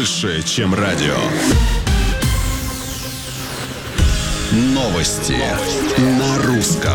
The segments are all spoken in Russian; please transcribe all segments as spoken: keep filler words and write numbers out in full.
больше, чем радио. Новости на русском.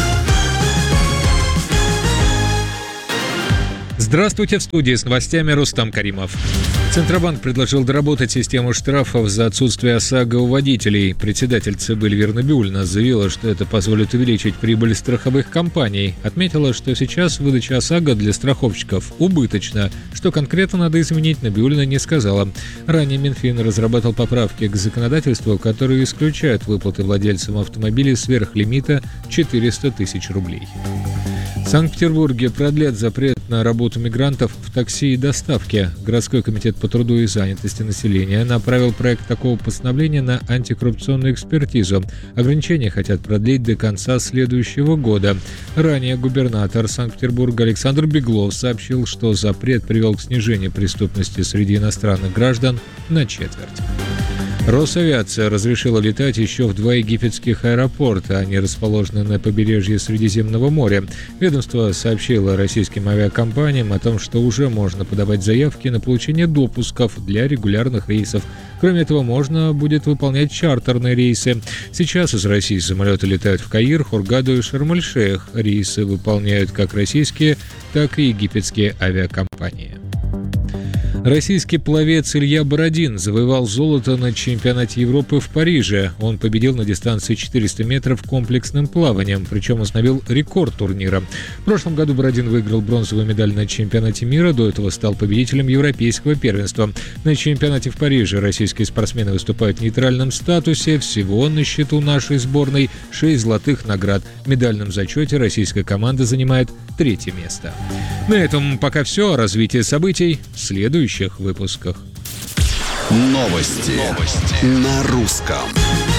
Здравствуйте, в студии с новостями Рустам Каримов. Центробанк предложил доработать систему штрафов за отсутствие ОСАГО у водителей. Председатель ЦБ Эльвира Набиуллина заявила, что это позволит увеличить прибыль страховых компаний. Отметила, что сейчас выдача ОСАГО для страховщиков убыточна. Что конкретно надо изменить, Набиуллина не сказала. Ранее Минфин разработал поправки к законодательству, которые исключают выплаты владельцам автомобилей сверхлимита четыреста тысяч рублей. В Санкт-Петербурге продлят запрет на работу мигрантов в такси и доставке. Городской комитет по труду и занятости населения направил проект такого постановления на антикоррупционную экспертизу. Ограничения хотят продлить до конца следующего года. Ранее губернатор Санкт-Петербурга Александр Беглов сообщил, что запрет привел к снижению преступности среди иностранных граждан на четверть. Росавиация разрешила летать еще в два египетских аэропорта. Они расположены на побережье Средиземного моря. Ведомство сообщило российским авиакомпаниям о том, что уже можно подавать заявки на получение допусков для регулярных рейсов. Кроме этого, можно будет выполнять чартерные рейсы. Сейчас из России самолеты летают в Каир, Хургаду и Шарм-эль-Шейх. Рейсы выполняют как российские, так и египетские авиакомпании. Российский пловец Илья Бородин завоевал золото на чемпионате Европы в Париже. Он победил на дистанции четыреста метров комплексным плаванием, причем установил рекорд турнира. В прошлом году Бородин выиграл бронзовую медаль на чемпионате мира, до этого стал победителем европейского первенства. На чемпионате в Париже российские спортсмены выступают в нейтральном статусе. Всего на счету нашей сборной шесть золотых наград. В медальном зачете российская команда занимает третье место. На этом пока все. О развитии событий в следующих выпусках. Новости, Новости. на русском.